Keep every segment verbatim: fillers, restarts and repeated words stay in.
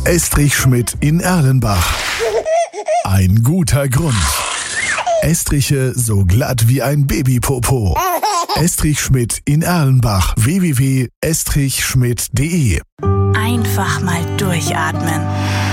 Estrich Schmidt in Erlenbach. Ein guter Grund. Estriche so glatt wie ein Babypopo. Estrich Schmidt in Erlenbach. w w w punkt estrich schmidt punkt de. Einfach mal durchatmen.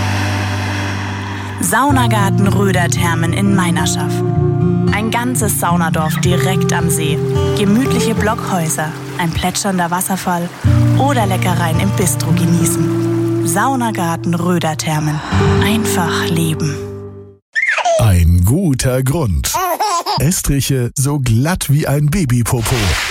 Saunagarten Röderthermen in Meinerschaff. Ein ganzes Saunadorf direkt am See. Gemütliche Blockhäuser, ein plätschernder Wasserfall oder Leckereien im Bistro genießen. Saunagarten Röderthermen. Einfach leben. Ein guter Grund. Estriche so glatt wie ein Babypopo.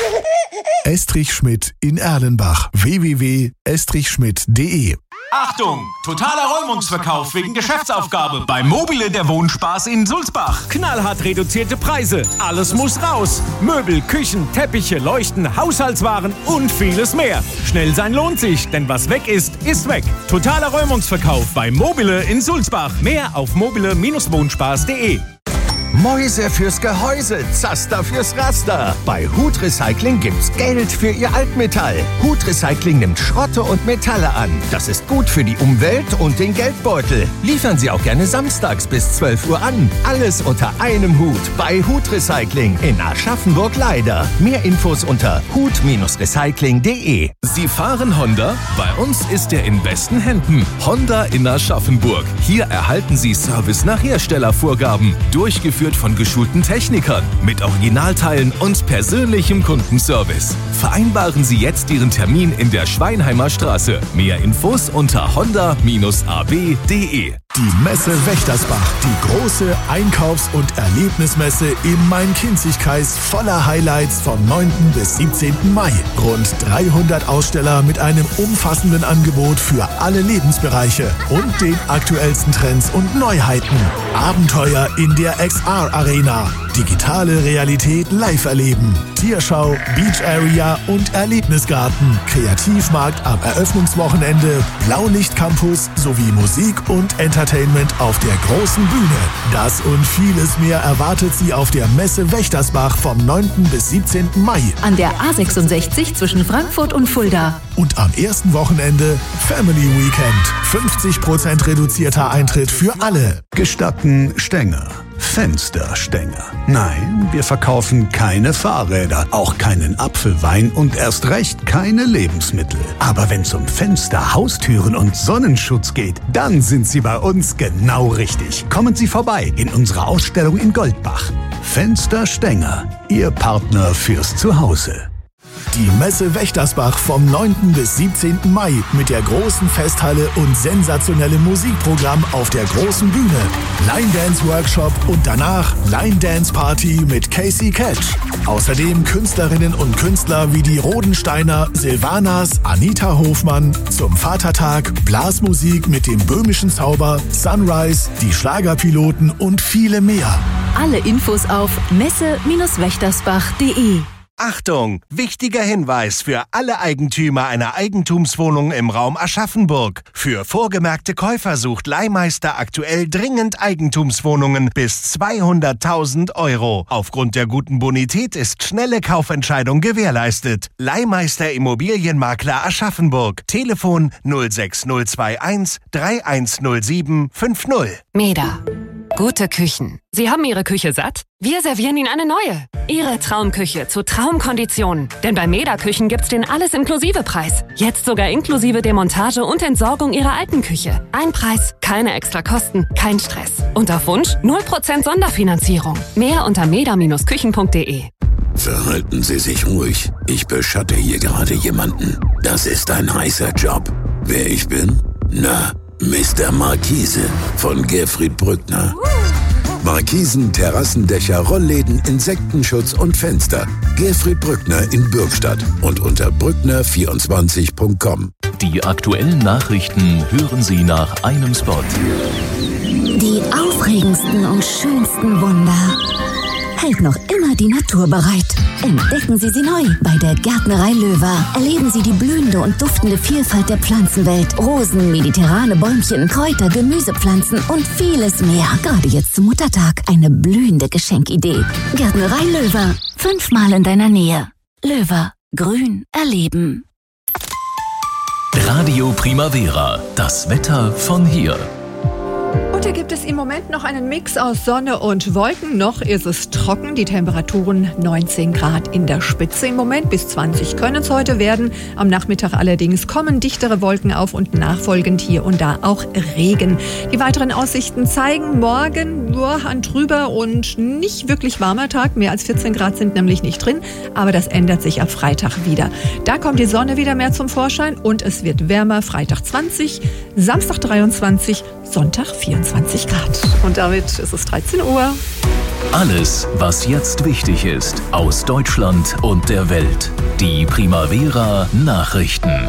Estrich Schmidt in Erlenbach. w w w punkt estrich schmidt punkt de. Achtung! Totaler Räumungsverkauf wegen Geschäftsaufgabe bei Mobile der Wohnspaß in Sulzbach. Knallhart reduzierte Preise. Alles muss raus. Möbel, Küchen, Teppiche, Leuchten, Haushaltswaren und vieles mehr. Schnell sein lohnt sich, denn was weg ist, ist weg. Totaler Räumungsverkauf bei Mobile in Sulzbach. Mehr auf mobile Bindestrich wohnspaß punkt de. Mäuse fürs Gehäuse, Zaster fürs Raster. Bei Hut Recycling gibt's Geld für Ihr Altmetall. Hut Recycling nimmt Schrotte und Metalle an. Das ist gut für die Umwelt und den Geldbeutel. Liefern Sie auch gerne samstags bis zwölf Uhr an. Alles unter einem Hut bei Hut Recycling in Aschaffenburg-Leider. Mehr Infos unter hut recycling punkt de. Sie fahren Honda? Bei uns ist er in besten Händen. Honda in Aschaffenburg. Hier erhalten Sie Service nach Herstellervorgaben. Durchgeführt von geschulten Technikern, mit Originalteilen und persönlichem Kundenservice. Vereinbaren Sie jetzt Ihren Termin in der Schweinheimer Straße. Mehr Infos unter honda a b punkt de. Die Messe Wächtersbach, die große Einkaufs- und Erlebnismesse im Main-Kinzig-Kreis voller Highlights vom neunten bis siebzehnten Mai. Rund dreihundert Aussteller mit einem umfassenden Angebot für alle Lebensbereiche und den aktuellsten Trends und Neuheiten. Abenteuer in der X R-Arena, digitale Realität live erleben, Tierschau, Beach Area und Erlebnisgarten, Kreativmarkt am Eröffnungswochenende, Blaulicht-Campus sowie Musik und Entertainment auf der großen Bühne. Das und vieles mehr erwartet Sie auf der Messe Wächtersbach vom neunten bis siebzehnten Mai. An der A sechsundsechzig zwischen Frankfurt und Fulda. Und am ersten Wochenende Family Weekend. fünfzig Prozent reduzierter Eintritt für alle. Gestatten Stänger. Fensterstänger. Nein, wir verkaufen keine Fahrräder, auch keinen Apfelwein und erst recht keine Lebensmittel. Aber wenn es um Fenster, Haustüren und Sonnenschutz geht, dann sind Sie bei uns genau richtig. Kommen Sie vorbei in unserer Ausstellung in Goldbach. Fensterstänger, Ihr Partner fürs Zuhause. Die Messe Wächtersbach vom neunten bis siebzehnten Mai mit der großen Festhalle und sensationellem Musikprogramm auf der großen Bühne. Line Dance Workshop und danach Line Dance Party mit Casey Catch. Außerdem Künstlerinnen und Künstler wie die Rodensteiner, Silvanas, Anita Hofmann, zum Vatertag, Blasmusik mit dem böhmischen Zauber, Sunrise, die Schlagerpiloten und viele mehr. Alle Infos auf messe wächtersbach punkt de. Achtung! Wichtiger Hinweis für alle Eigentümer einer Eigentumswohnung im Raum Aschaffenburg. Für vorgemerkte Käufer sucht Leihmeister aktuell dringend Eigentumswohnungen bis zweihunderttausend Euro. Aufgrund der guten Bonität ist schnelle Kaufentscheidung gewährleistet. Leihmeister Immobilienmakler Aschaffenburg. Telefon null sechs null zwei eins drei eins null sieben fünf null. Meda. Gute Küchen. Sie haben Ihre Küche satt? Wir servieren Ihnen eine neue. Ihre Traumküche zu Traumkonditionen. Denn bei Meda Küchen gibt's den Alles-Inklusive-Preis. Jetzt sogar inklusive Demontage und Entsorgung Ihrer alten Küche. Ein Preis, keine extra Kosten, kein Stress. Und auf Wunsch null Prozent Sonderfinanzierung. Mehr unter meda Bindestrich küchen punkt de. Verhalten Sie sich ruhig. Ich beschatte hier gerade jemanden. Das ist ein heißer Job. Wer ich bin? Na, Mister Markise von Gerfried Brückner. Markisen, Terrassendächer, Rollläden, Insektenschutz und Fenster. Gerfried Brückner in Bürgstadt und unter brückner vierundzwanzig punkt com. Die aktuellen Nachrichten hören Sie nach einem Spot. Die aufregendsten und schönsten Wunder hält noch immer die Natur bereit. Entdecken Sie sie neu bei der Gärtnerei Löwer. Erleben Sie die blühende und duftende Vielfalt der Pflanzenwelt. Rosen, mediterrane Bäumchen, Kräuter, Gemüsepflanzen und vieles mehr. Gerade jetzt zum Muttertag eine blühende Geschenkidee. Gärtnerei Löwer. Fünfmal in deiner Nähe. Löwer. Grün erleben. Radio Primavera, das Wetter von hier. Und da gibt es im Moment noch einen Mix aus Sonne und Wolken. Noch ist es trocken, die Temperaturen neunzehn Grad in der Spitze im Moment, bis zwanzig können es heute werden. Am Nachmittag allerdings kommen dichtere Wolken auf und nachfolgend hier und da auch Regen. Die weiteren Aussichten zeigen morgen nur ein trüber und nicht wirklich warmer Tag. Mehr als vierzehn Grad sind nämlich nicht drin, aber das ändert sich ab Freitag wieder. Da kommt die Sonne wieder mehr zum Vorschein und es wird wärmer. Freitag zwanzig, Samstag dreiundzwanzig, Sonntag vierundzwanzig Grad. Und damit ist es dreizehn Uhr. Alles, was jetzt wichtig ist, aus Deutschland und der Welt. Die Primavera Nachrichten.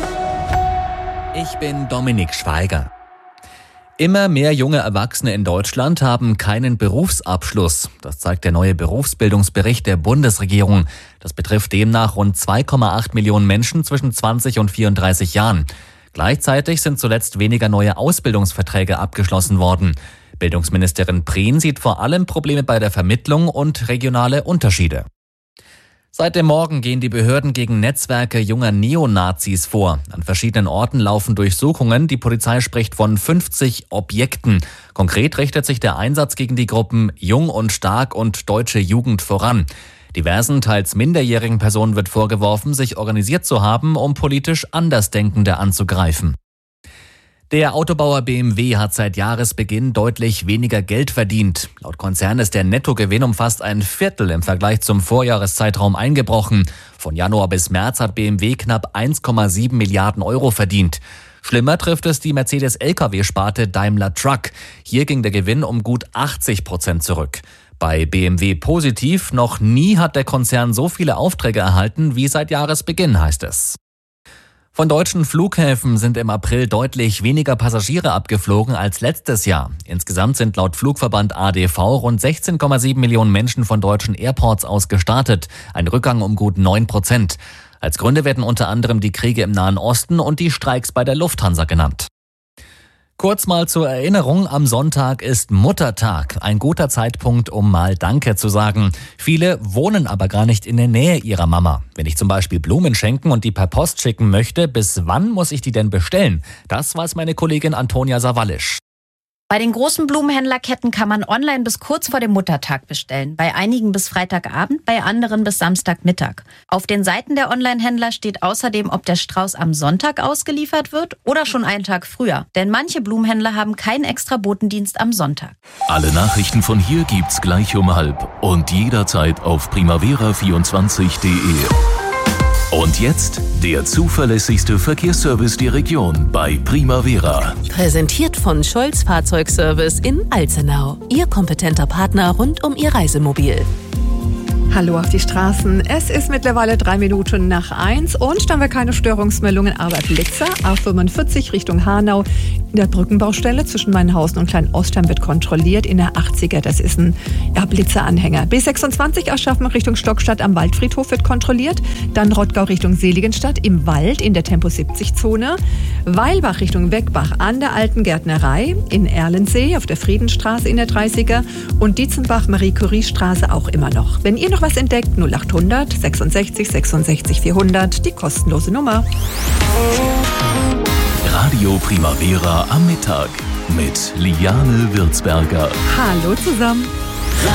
Ich bin Dominik Schweiger. Immer mehr junge Erwachsene in Deutschland haben keinen Berufsabschluss. Das zeigt der neue Berufsbildungsbericht der Bundesregierung. Das betrifft demnach rund zwei Komma acht Millionen Menschen zwischen zwanzig und vierunddreißig Jahren. Gleichzeitig sind zuletzt weniger neue Ausbildungsverträge abgeschlossen worden. Bildungsministerin Prehn sieht vor allem Probleme bei der Vermittlung und regionale Unterschiede. Seit dem Morgen gehen die Behörden gegen Netzwerke junger Neonazis vor. An verschiedenen Orten laufen Durchsuchungen. Die Polizei spricht von fünfzig Objekten. Konkret richtet sich der Einsatz gegen die Gruppen Jung und Stark und Deutsche Jugend voran. Diversen, teils minderjährigen Personen wird vorgeworfen, sich organisiert zu haben, um politisch Andersdenkende anzugreifen. Der Autobauer B M W hat seit Jahresbeginn deutlich weniger Geld verdient. Laut Konzern ist der Nettogewinn um fast ein Viertel im Vergleich zum Vorjahreszeitraum eingebrochen. Von Januar bis März hat B M W knapp eins Komma sieben Milliarden Euro verdient. Schlimmer trifft es die Mercedes-L K W-Sparte Daimler Truck. Hier ging der Gewinn um gut achtzig Prozent zurück. Bei B M W positiv, noch nie hat der Konzern so viele Aufträge erhalten wie seit Jahresbeginn, heißt es. Von deutschen Flughäfen sind im April deutlich weniger Passagiere abgeflogen als letztes Jahr. Insgesamt sind laut Flugverband A D V rund sechzehn Komma sieben Millionen Menschen von deutschen Airports aus gestartet. Ein Rückgang um gut neun Prozent. Als Gründe werden unter anderem die Kriege im Nahen Osten und die Streiks bei der Lufthansa genannt. Kurz mal zur Erinnerung, am Sonntag ist Muttertag. Ein guter Zeitpunkt, um mal Danke zu sagen. Viele wohnen aber gar nicht in der Nähe ihrer Mama. Wenn ich zum Beispiel Blumen schenken und die per Post schicken möchte, bis wann muss ich die denn bestellen? Das weiß meine Kollegin Antonia Sawallisch. Bei den großen Blumenhändlerketten kann man online bis kurz vor dem Muttertag bestellen. Bei einigen bis Freitagabend, bei anderen bis Samstagmittag. Auf den Seiten der Online-Händler steht außerdem, ob der Strauß am Sonntag ausgeliefert wird oder schon einen Tag früher. Denn manche Blumenhändler haben keinen extra Botendienst am Sonntag. Alle Nachrichten von hier gibt's gleich um halb und jederzeit auf primavera vierundzwanzig punkt de. Und jetzt der zuverlässigste Verkehrsservice der Region bei Primavera. Präsentiert von Scholz Fahrzeugservice in Alzenau. Ihr kompetenter Partner rund um Ihr Reisemobil. Hallo auf die Straßen. Es ist mittlerweile drei Minuten nach eins und da haben wir keine Störungsmeldungen, aber Blitzer. A fünfundvierzig Richtung Hanau. In der Brückenbaustelle zwischen Mainhausen und Klein-Ostheim wird kontrolliert. In der achtziger, das ist ein ja, Blitzeranhänger. B sechsundzwanzig Aschaffenburg Richtung Stockstadt am Waldfriedhof wird kontrolliert. Dann Rottgau Richtung Seligenstadt im Wald in der Tempo siebzig Zone. Weilbach Richtung Weckbach an der Alten Gärtnerei. In Erlensee auf der Friedenstraße in der dreißiger. Und Dietzenbach Marie-Curie-Straße auch immer noch. Wenn ihr noch was entdeckt, null achthundert sechsundsechzig sechsundsechzig vierhundert, die kostenlose Nummer. Radio Primavera am Mittag mit Liane Würzberger. Hallo zusammen.